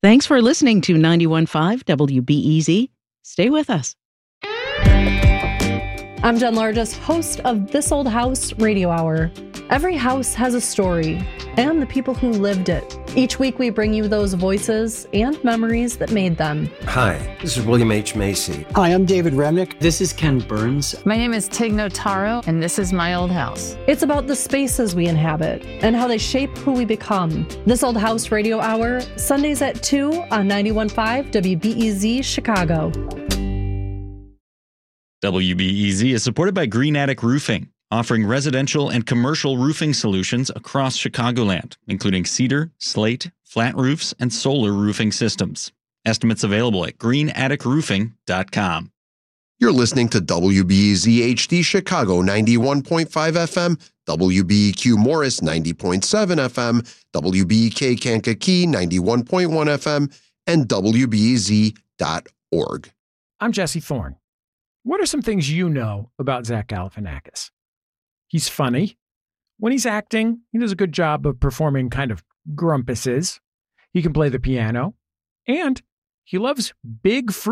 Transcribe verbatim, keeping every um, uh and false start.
Thanks for listening to ninety-one point five W B E Z. Stay with us. I'm Jen Largess, host of This Old House Radio Hour. Every house has a story, and the people who lived it. Each week we bring you those voices and memories that made them. Hi, this is William H. Macy. Hi, I'm David Remnick. This is Ken Burns. My name is Tig Notaro, and this is My Old House. It's about the spaces we inhabit and how they shape who we become. This Old House Radio Hour, Sundays at two on ninety-one point five W B E Z Chicago. W B E Z is supported by Green Attic Roofing, offering residential and commercial roofing solutions across Chicagoland, including cedar, slate, flat roofs, and solar roofing systems. Estimates available at green attic roofing dot com. You're listening to W B E Z H D Chicago ninety-one point five F M, W B E Q Morris ninety point seven F M, W B E K Kankakee ninety-one point one F M, and W B E Z dot org. I'm Jesse Thorne. What are some things you know about Zach Galifianakis? He's funny. When he's acting, he does a good job of performing kind of grumpuses. He can play the piano. And he loves big fruit.